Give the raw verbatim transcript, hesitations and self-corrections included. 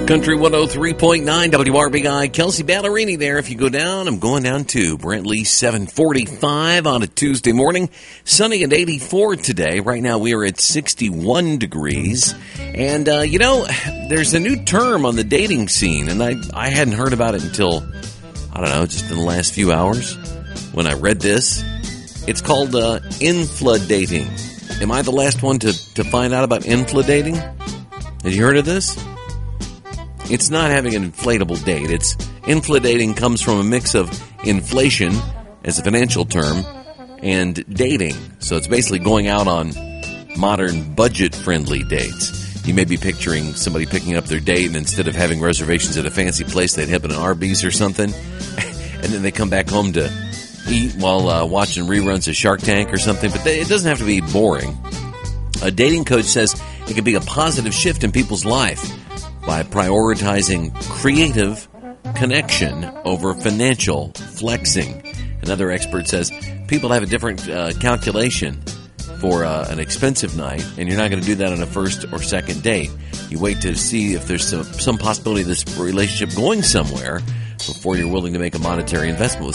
Country one oh three point nine W R B I. Kelsey Ballerini there. If you go down, I'm going down to Brent Lee seven forty-five on a Tuesday morning. Sunny and eighty-four today. Right now we are at sixty-one degrees. And, uh, you know, there's a new term on the dating scene, and I, I hadn't heard about it until, I don't know, just in the last few hours when I read this. It's called uh, infladating. Am I the last one to, to find out about infladating? Have you heard of this? It's not having an inflatable date. It's infladating comes from a mix of inflation as a financial term and dating. So it's basically going out on modern budget-friendly dates. You may be picturing somebody picking up their date, and instead of having reservations at a fancy place, they'd hit up an Arby's or something, and then they come back home to eat while uh, watching reruns of Shark Tank or something. But it doesn't have to be boring. A dating coach says it can be a positive shift in people's life by prioritizing creative connection over financial flexing. Another expert says people have a different uh, calculation for uh, an expensive night, and you're not going to do that on a first or second date. You wait to see if there's some, some possibility of this relationship going somewhere before you're willing to make a monetary investment with